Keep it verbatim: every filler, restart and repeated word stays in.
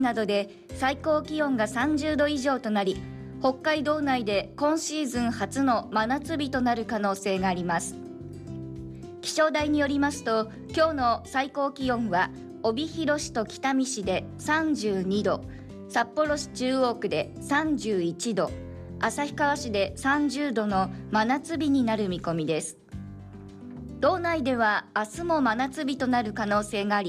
などで最高気温がさんじゅうど以上となり、北海道内で今シーズン初の真夏日となる可能性があります。気象台によりますと、今日の最高気温は帯広市と北見市でさんじゅうにど、札幌市中央区でさんじゅういちど、旭川市でさんじゅうどの真夏日になる見込みです。道内では明日も真夏日となる可能性があり、